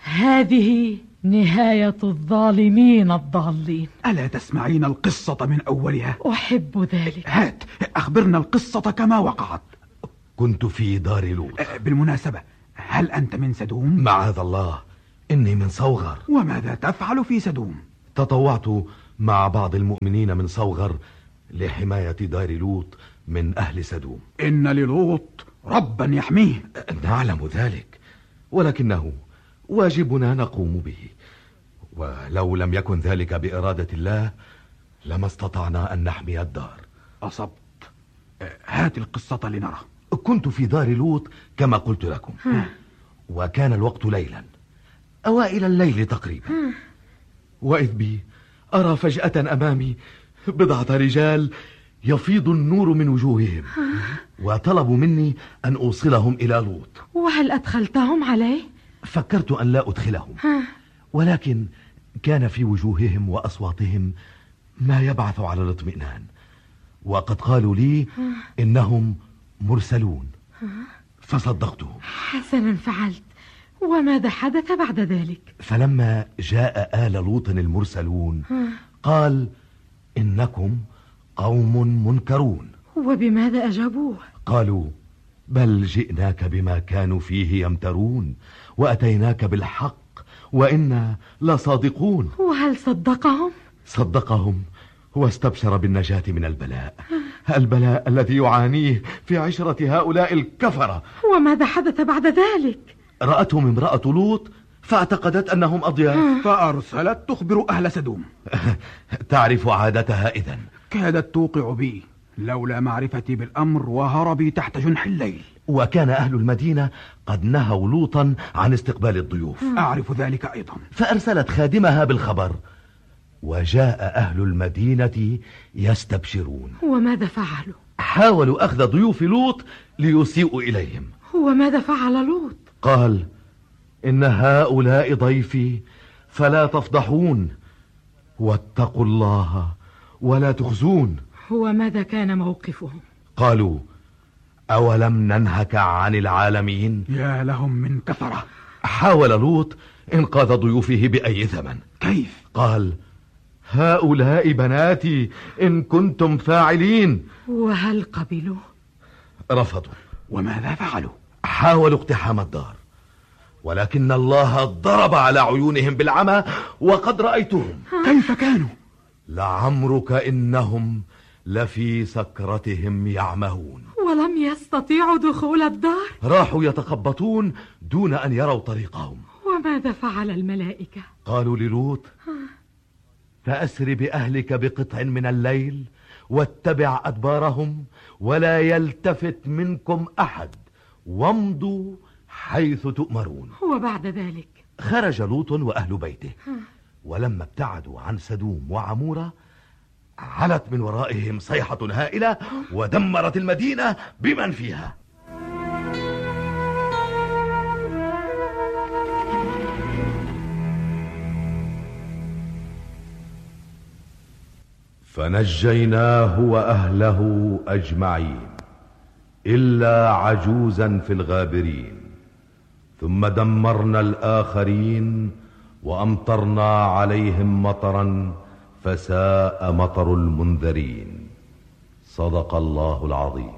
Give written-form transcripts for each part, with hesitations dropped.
هذه نهاية الظالمين الضالين. ألا تسمعين القصة من أولها؟ أحب ذلك. هات أخبرنا القصة كما وقعت. كنت في دار لوط. بالمناسبة، هل أنت من سدوم؟ معاذ الله، إني من صوغر. وماذا تفعل في سدوم؟ تطوعت مع بعض المؤمنين من صوغر لحماية دار لوط من أهل سدوم. إن للوط ربا يحميه. نعلم ذلك، ولكنه واجبنا نقوم به، ولو لم يكن ذلك بإرادة الله لما استطعنا أن نحمي الدار. أصبت. هات القصة لنرى. كنت في دار لوط كما قلت لكم، وكان الوقت ليلا، أوائل الليل تقريبا، وإذ بي أرى فجأة أمامي بضعة رجال يفيض النور من وجوههم، وطلبوا مني أن أوصلهم إلى لوط. وهل أدخلتهم عليه؟ فكرت أن لا أدخلهم، ولكن كان في وجوههم وأصواتهم ما يبعث على الاطمئنان، وقد قالوا لي إنهم مرسلون، فصدقتهم. حسنا فعلت. وماذا حدث بعد ذلك؟ فلما جاء آل لوط المرسلون قال: إنكم قوم منكرون. وبماذا أجابوه؟ قالوا: بل جئناك بما كانوا فيه يمترون، وأتيناك بالحق وإنا لصادقون. وهل صدقهم؟ صدقهم واستبشر بالنجاة من البلاء، البلاء الذي يعانيه في عشرة هؤلاء الكفرة. وماذا حدث بعد ذلك؟ رأتهم امرأة لوط فاعتقدت أنهم أضياف، فأرسلت تخبر أهل سدوم. تعرف عادتها إذن. كادت توقع بي لولا معرفتي بالأمر وهربي تحت جنح الليل. وكان أهل المدينة قد نهوا لوطا عن استقبال الضيوف. أعرف ذلك أيضا. فأرسلت خادمها بالخبر، وجاء أهل المدينة يستبشرون. وماذا فعلوا؟ حاولوا أخذ ضيوف لوط ليسيئوا إليهم. وماذا فعل لوط؟ قال: إن هؤلاء ضيفي فلا تفضحون، واتقوا الله ولا تخزون. وماذا كان موقفهم؟ قالوا: أولم ننهك عن العالمين؟ يا لهم من كثرة. حاول لوط إنقاذ ضيوفه بأي ثمن. كيف؟ قال: هؤلاء بناتي إن كنتم فاعلين. وهل قبلوا؟ رفضوا. وماذا فعلوا؟ حاولوا اقتحام الدار، ولكن الله ضرب على عيونهم بالعمى، وقد رأيتهم. كيف كانوا؟ لعمرك إنهم لفي سكرتهم يعمهون. ولم يستطيعوا دخول الدار. راحوا يتخبطون دون أن يروا طريقهم. وماذا فعل الملائكة؟ قالوا للوط: فأسر بأهلك بقطع من الليل واتبع أدبارهم ولا يلتفت منكم أحد، وامضوا حيث تؤمرون. وبعد ذلك خرج لوط وأهل بيته، ولما ابتعدوا عن سدوم وعمورة علت من ورائهم صيحة هائلة ودمرت المدينة بمن فيها. فنجيناه وأهله أجمعين إلا عجوزا في الغابرين، ثم دمرنا الآخرين وأمطرنا عليهم مطرا فساء مطر المنذرين. صدق الله العظيم.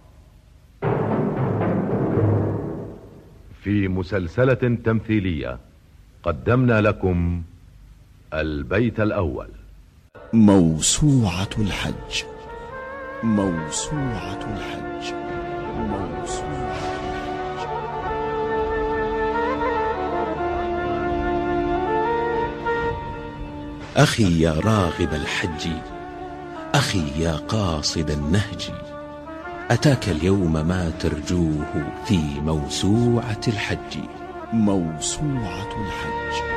في مسلسلة تمثيلية قدمنا لكم البيت الأول. موسوعة الحج. موسوعة الحج. موسوعة الحج. أخي يا راغب الحج، أخي يا قاصد النهج، أتاك اليوم ما ترجوه في موسوعة الحج. موسوعة الحج.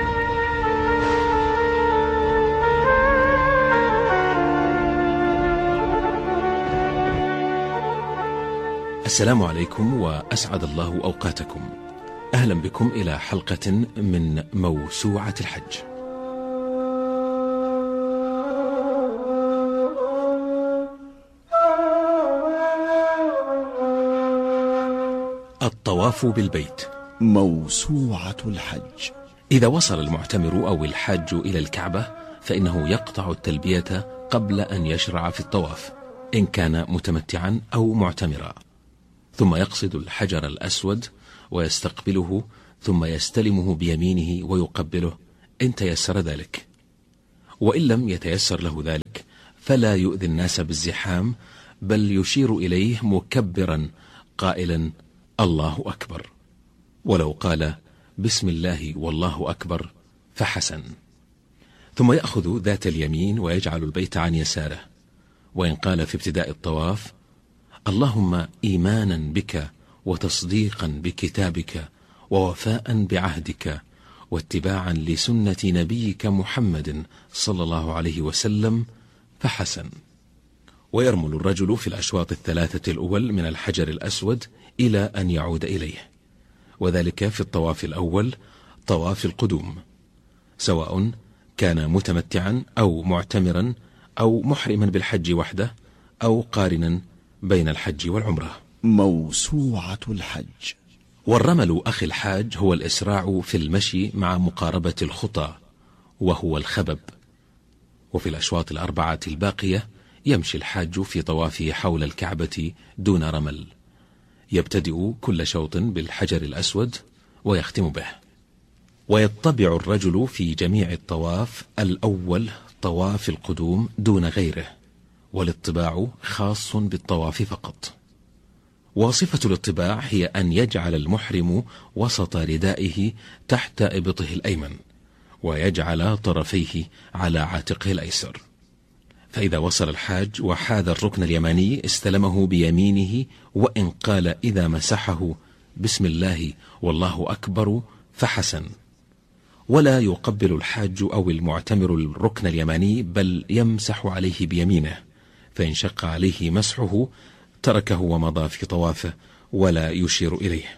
السلام عليكم وأسعد الله أوقاتكم. أهلا بكم إلى حلقة من موسوعة الحج. الطواف بالبيت موسوعة الحج. إذا وصل المعتمر أو الحاج إلى الكعبة فإنه يقطع التلبية قبل أن يشرع في الطواف إن كان متمتعا أو معتمرا، ثم يقصد الحجر الأسود ويستقبله، ثم يستلمه بيمينه ويقبله إن تيسر ذلك، وإن لم يتيسر له ذلك فلا يؤذي الناس بالزحام، بل يشير إليه مكبرا قائلا الله أكبر، ولو قال بسم الله والله أكبر فحسن. ثم يأخذ ذات اليمين ويجعل البيت عن يساره، وإن قال في ابتداء الطواف اللهم إيمانا بك وتصديقا بكتابك ووفاء بعهدك واتباعا لسنة نبيك محمد صلى الله عليه وسلم فحسن. ويرمل الرجل في الأشواط الثلاثة الأول من الحجر الأسود إلى أن يعود إليه، وذلك في الطواف الأول طواف القدوم، سواء كان متمتعا أو معتمرا أو محرما بالحج وحده أو قارنا بين الحج والعمرة. موسوعة الحج. والرمل أخي الحاج هو الإسراع في المشي مع مقاربة الخطى، وهو الخبب. وفي الأشواط الأربعة الباقية يمشي الحاج في طوافه حول الكعبة دون رمل، يبتدئ كل شوط بالحجر الأسود ويختم به. ويطبع الرجل في جميع الطواف الأول طواف القدوم دون غيره، والاطباع خاص بالطواف فقط. وصفة الاطباع هي أن يجعل المحرم وسط ردائه تحت إبطه الأيمن، ويجعل طرفيه على عاتقه الأيسر. فإذا وصل الحاج وحاذ الركن اليماني استلمه بيمينه، وإن قال إذا مسحه بسم الله والله أكبر فحسن. ولا يقبل الحاج أو المعتمر الركن اليماني، بل يمسح عليه بيمينه، فإن شق عليه مسحه تركه ومضى في طوافه ولا يشير إليه.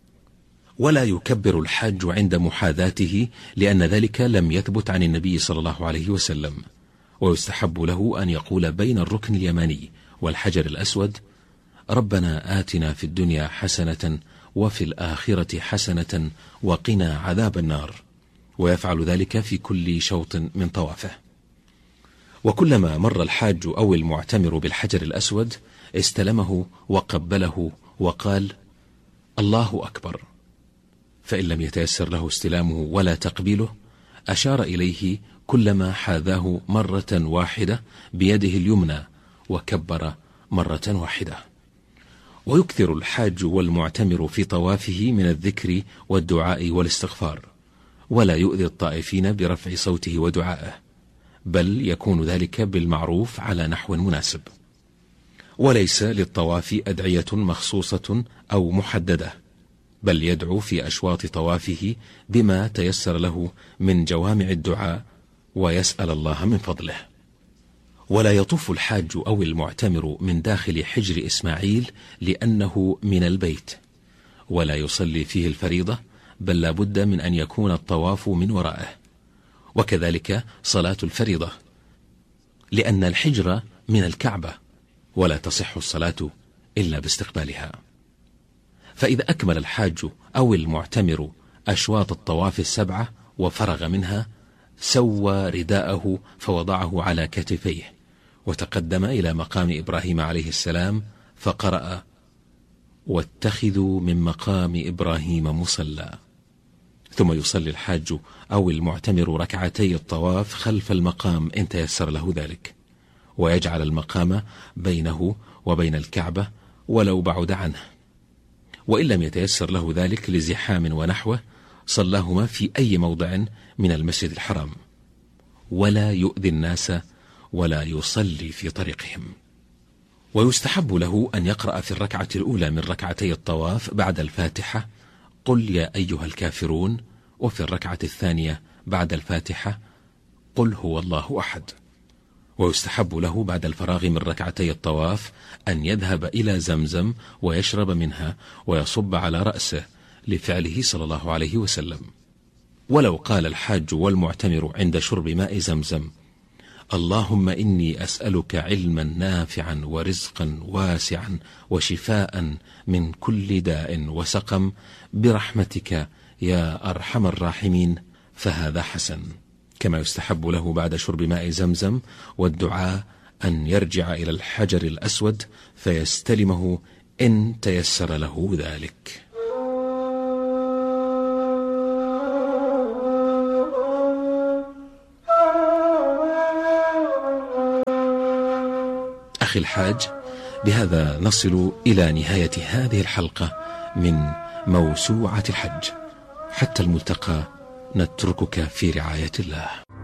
ولا يكبر الحاج عند محاذاته، لأن ذلك لم يثبت عن النبي صلى الله عليه وسلم. ويستحب له أن يقول بين الركن اليماني والحجر الأسود ربنا آتنا في الدنيا حسنة وفي الآخرة حسنة وقنا عذاب النار، ويفعل ذلك في كل شوط من طوافه. وكلما مر الحاج أو المعتمر بالحجر الأسود استلمه وقبله وقال الله أكبر، فإن لم يتيسر له استلامه ولا تقبيله أشار إليه كلما حاذاه مرة واحدة بيده اليمنى وكبر مرة واحدة. ويكثر الحاج والمعتمر في طوافه من الذكر والدعاء والاستغفار، ولا يؤذي الطائفين برفع صوته ودعائه، بل يكون ذلك بالمعروف على نحو مناسب. وليس للطواف أدعية مخصوصة أو محددة، بل يدعو في أشواط طوافه بما تيسر له من جوامع الدعاء ويسأل الله من فضله. ولا يطوف الحاج أو المعتمر من داخل حجر إسماعيل لأنه من البيت، ولا يصلي فيه الفريضة، بل لا بد من أن يكون الطواف من ورائه، وكذلك صلاة الفريضة، لأن الحجر من الكعبة ولا تصح الصلاة إلا باستقبالها. فإذا أكمل الحاج أو المعتمر أشواط الطواف السبعة وفرغ منها سوى رداءه فوضعه على كتفيه، وتقدم إلى مقام إبراهيم عليه السلام فقرأ واتخذوا من مقام إبراهيم مصلى. ثم يصلي الحاج أو المعتمر ركعتي الطواف خلف المقام إن تيسر له ذلك، ويجعل المقام بينه وبين الكعبة ولو بعد عنه، وإن لم يتيسر له ذلك لزحام ونحوه صلاهما في أي موضع من المسجد الحرام، ولا يؤذي الناس ولا يصلي في طريقهم. ويستحب له أن يقرأ في الركعة الأولى من ركعتي الطواف بعد الفاتحة قل يا أيها الكافرون، وفي الركعة الثانية بعد الفاتحة قل هو الله أحد. ويستحب له بعد الفراغ من ركعتي الطواف أن يذهب إلى زمزم ويشرب منها ويصب على رأسه لفعله صلى الله عليه وسلم. ولو قال الحاج والمعتمر عند شرب ماء زمزم اللهم إني أسألك علما نافعا ورزقا واسعا وشفاء من كل داء وسقم برحمتك يا أرحم الراحمين، فهذا حسن. كما يستحب له بعد شرب ماء زمزم والدعاء أن يرجع إلى الحجر الأسود فيستلمه إن تيسر له ذلك. أخي الحاج، بهذا نصل إلى نهاية هذه الحلقة من موسوعة الحج. حتى الملتقى نتركك في رعاية الله.